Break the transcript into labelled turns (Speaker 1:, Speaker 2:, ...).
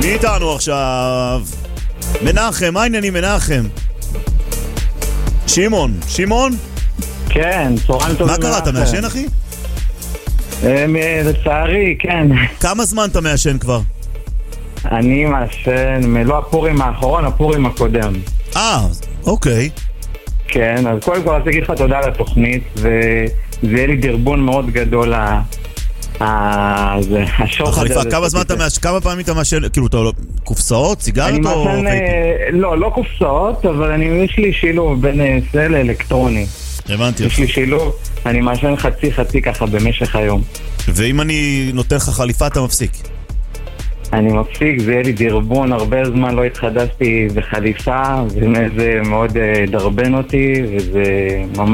Speaker 1: מי איתנו עכשיו? מנחם, מה העניינים מנחם? שמעון?
Speaker 2: כן, צהריים טובים.
Speaker 1: מה קרה, אתה מעשן אחי?
Speaker 2: לצערי, כן.
Speaker 1: כמה זמן אתה מעשן כבר?
Speaker 2: אני מעשן, לא הפורים האחרון, הפורים הקודם.
Speaker 1: אוקיי.
Speaker 2: כן, אז קודם כל אני אגיד לך תודה על התוכנית, וזה יהיה לי דרבון מאוד גדול השוחד הזה.
Speaker 1: כמה פעמים אתה מעשן, כאילו, קופסאות, סיגריות או...
Speaker 2: לא קופסאות, אבל יש לי שילוב בין זה לאלקטרוני.
Speaker 1: הבנתי.
Speaker 2: יש לי שילוב, אני מעשן חצי ככה במשך היום.
Speaker 1: ואם אני נותן לך חליפה אתה מפסיק?
Speaker 2: אני מפסיק, זה יהיה לי דרבון, הרבה זמן לא התחדשתי בחליפה, וזה מאוד דרבן אותי, וזה ממש